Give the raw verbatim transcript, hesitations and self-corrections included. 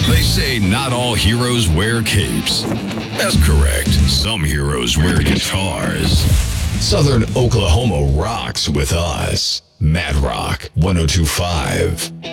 They say not all heroes wear capes. That's correct. Some heroes wear guitars. Southern Oklahoma rocks with us. Mad Rock one oh two point five.